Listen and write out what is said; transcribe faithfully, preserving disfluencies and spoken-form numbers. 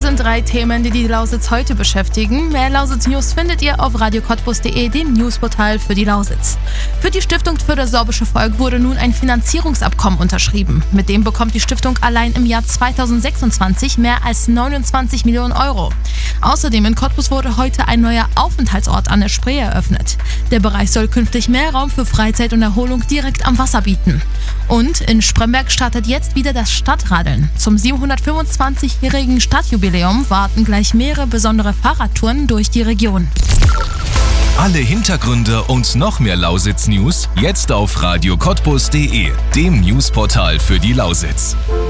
sind drei Themen, die die Lausitz heute beschäftigen. Mehr Lausitz-News findet ihr auf radio cottbus punkt de, dem Newsportal für die Lausitz. Für die Stiftung für das sorbische Volk wurde nun ein Finanzierungsabkommen unterschrieben. Mit dem bekommt die Stiftung allein im Jahr zweitausendsechsundzwanzig mehr als neunundzwanzig Millionen Euro. Außerdem in Cottbus wurde heute ein neuer Aufenthaltsort an der Spree eröffnet. Der Bereich soll künftig mehr Raum für Freizeit und Erholung direkt am Wasser bieten. Und in Spremberg startet jetzt wieder das Stadtradeln. Zum siebenhundertfünfundzwanzigjährigen Stadtjubiläum warten gleich mehrere besondere Fahrradtouren durch die Region. Alle Hintergründe und noch mehr Lausitz-News jetzt auf radio cottbus punkt de, dem Newsportal für die Lausitz.